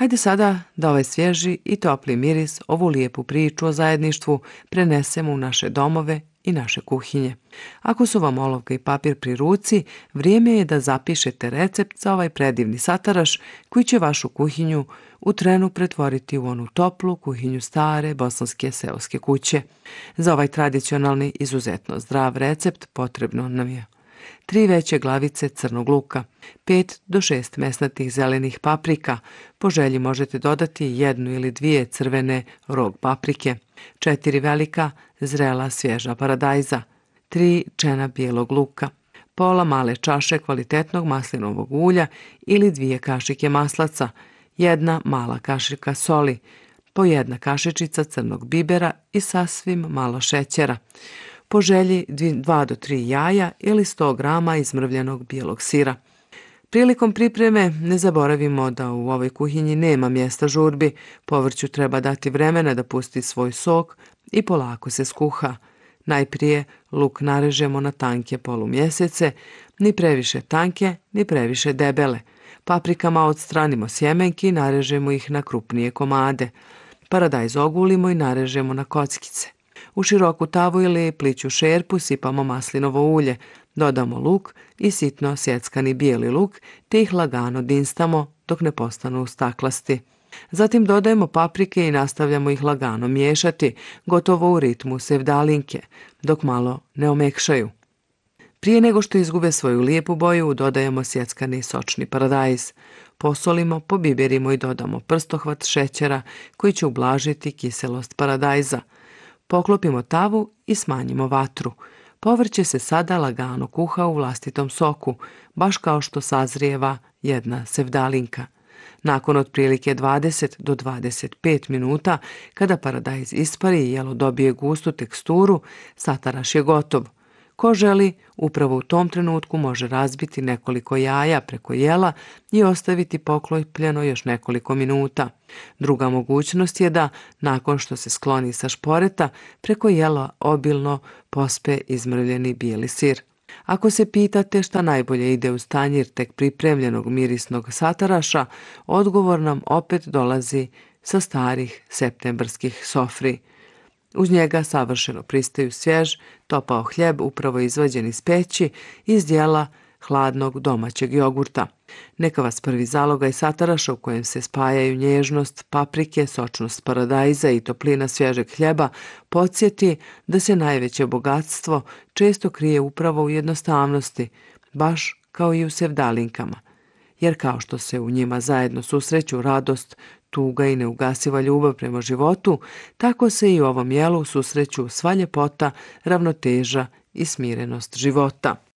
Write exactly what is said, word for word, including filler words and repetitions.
Hajde sada da ovaj svježi i topli miris, ovu lijepu priču o zajedništvu prenesemo u naše domove i naše kuhinje. Ako su vam olovka i papir pri ruci, vrijeme je da zapišete recept za ovaj predivni sataraš koji će vašu kuhinju u trenu pretvoriti u onu toplu kuhinju stare bosanske seoske kuće. Za ovaj tradicionalni, izuzetno zdrav recept potrebno nam je tri veće glavice crnog luka, pet do šest mesnatih zelenih paprika, po želji možete dodati jednu ili dvije crvene rog paprike, četiri velika zrela svježa paradajza, tri čena bijelog luka, pola male čaše kvalitetnog maslinovog ulja ili dvije kašike maslaca, jedna mala kašika soli, po jedna kašičica crnog bibera i sasvim malo šećera, po želji dva do tri jaja ili sto grama izmrvljenog bijelog sira. Prilikom pripreme ne zaboravimo da u ovoj kuhinji nema mjesta žurbi, povrću treba dati vremena da pusti svoj sok i polako se skuha. Najprije luk narežemo na tanke polumjesece, ni previše tanke, ni previše debele. Paprikama odstranimo sjemenki i narežemo ih na krupnije komade. Paradajz ogulimo i narežemo na kockice. U široku tavu ili pliću šerpu sipamo maslinovo ulje, dodamo luk i sitno sjeckani bijeli luk te ih lagano dinstamo dok ne postanu staklasti. Zatim dodajemo paprike i nastavljamo ih lagano miješati, gotovo u ritmu sevdalinke, dok malo ne omekšaju. Prije nego što izgube svoju lijepu boju, dodajemo sjeckani sočni paradajz. Posolimo, pobiberimo i dodamo prstohvat šećera koji će ublažiti kiselost paradajza. Poklopimo tavu i smanjimo vatru. Povrće se sada lagano kuha u vlastitom soku, baš kao što sazrijeva jedna sevdalinka. Nakon otprilike dvadeset do dvadeset pet minuta, kada paradajz ispari i jelo dobije gustu teksturu, sataraš je gotov. Ko želi, upravo u tom trenutku može razbiti nekoliko jaja preko jela i ostaviti poklopljeno još nekoliko minuta. Druga mogućnost je da, nakon što se skloni sa šporeta, preko jela obilno pospe izmrvljeni bijeli sir. Ako se pitate šta najbolje ide uz tanjir tek pripremljenog mirisnog sataraša, odgovor nam opet dolazi sa starih septembarskih sofri. Uz njega savršeno pristaju svjež, topao hljeb upravo izvađen iz peći iz dijela hladnog domaćeg jogurta. Neka vas prvi zalogaj sataraša u kojem se spajaju nježnost paprike, sočnost paradajza i toplina svježeg hljeba podsjeti da se najveće bogatstvo često krije upravo u jednostavnosti, baš kao i u sevdalinkama. Jer kao što se u njima zajedno susreću radost, tuga i neugasiva ljubav prema životu, tako se i u ovom jelu susreću sva ljepota, ravnoteža i smirenost života.